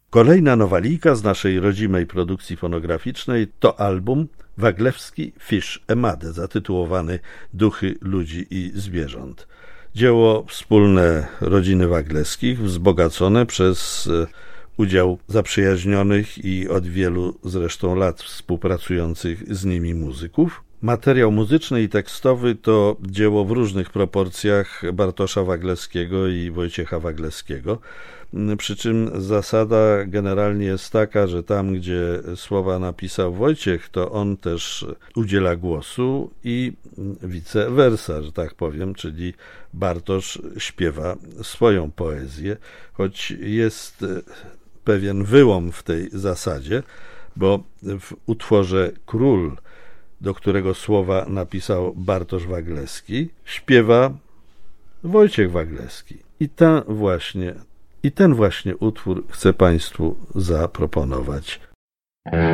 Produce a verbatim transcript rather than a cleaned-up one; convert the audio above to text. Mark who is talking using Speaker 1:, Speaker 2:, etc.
Speaker 1: Kolejna nowalijka z naszej rodzimej produkcji fonograficznej to album Waglewski Fish Emade, zatytułowany Duchy ludzi i zwierząt. Dzieło wspólne rodziny Waglewskich, wzbogacone przez udział zaprzyjaźnionych i od wielu zresztą lat współpracujących z nimi muzyków. Materiał muzyczny i tekstowy to dzieło w różnych proporcjach Bartosza Waglewskiego i Wojciecha Waglewskiego, przy czym zasada generalnie jest taka, że tam, gdzie słowa napisał Wojciech, to on też udziela głosu i vice versa, że tak powiem, czyli Bartosz śpiewa swoją poezję, choć jest pewien wyłom w tej zasadzie, bo w utworze Król, do którego słowa napisał Bartosz Waglewski, śpiewa Wojciech Waglewski. I ten właśnie, i ten właśnie utwór chcę Państwu zaproponować.